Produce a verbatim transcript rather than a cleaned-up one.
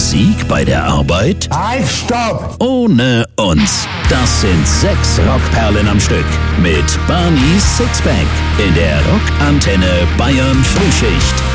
Musik bei der Arbeit? Halt, stopp! Ohne uns. Das sind sechs Rockperlen am Stück mit Barney Sixpack in der Rockantenne Bayern Frühschicht.